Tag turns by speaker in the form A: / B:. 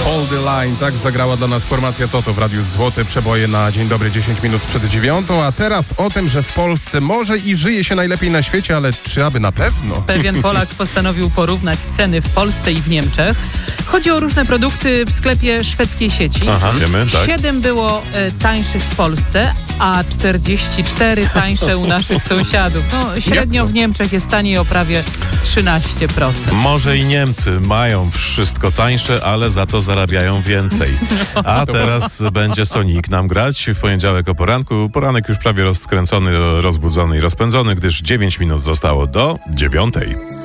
A: Hold the line, tak zagrała dla nas formacja Toto w Radiu Złote Przeboje na Dzień Dobry 10 minut przed 9. A teraz o tym, że w Polsce może i żyje się najlepiej na świecie, ale czy aby na pewno?
B: Pewien Polak postanowił porównać ceny w Polsce i w Niemczech. Chodzi o różne produkty w sklepie szwedzkiej sieci.
C: Aha, wiemy, tak.
B: 7 było tańszych w Polsce, a 44 tańsze u naszych sąsiadów. No, średnio w Niemczech jest taniej o prawie 13%.
C: Może i Niemcy mają wszystko tańsze, ale za to zarabiają więcej. A teraz będzie Sonic nam grać w poniedziałek o poranku. Poranek już prawie rozkręcony, rozbudzony i rozpędzony, gdyż 9 minut zostało do 9.